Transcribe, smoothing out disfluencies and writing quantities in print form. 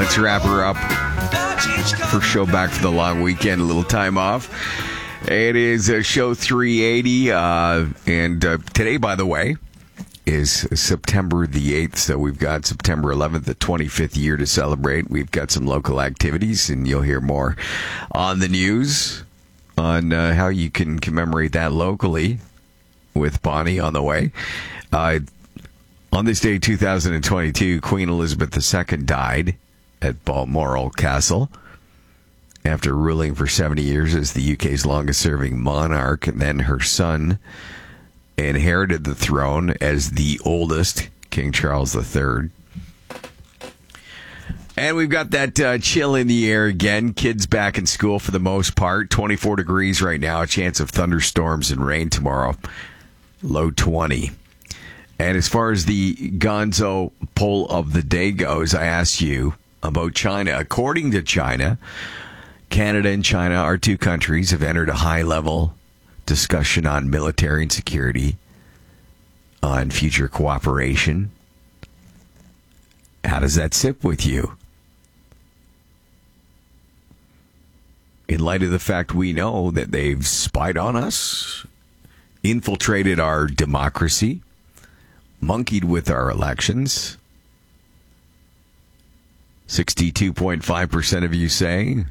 Let's wrap her up. First show back for the long weekend, a little time off. It is show 380, and today, by the way, is September the 8th, so we've got September 11th, the 25th year to celebrate. We've got some local activities, and you'll hear more on the news on how you can commemorate that locally with Bonnie on the way. On this day, 2022, Queen Elizabeth II died at Balmoral Castle after ruling for 70 years as the UK's longest-serving monarch, and then her son inherited the throne as the oldest, King Charles III. And we've got that chill in the air again. Kids back in school for the most part. 24 degrees right now. A chance of thunderstorms and rain tomorrow. Low 20. And as far as the Gonzo poll of the day goes, I asked you about China. According to China, Canada and China, our two countries, have entered a high-level discussion on military and security, on future cooperation. How does that sit with you? In light of the fact we know that they've spied on us, infiltrated our democracy, monkeyed with our elections. 62.5% of you say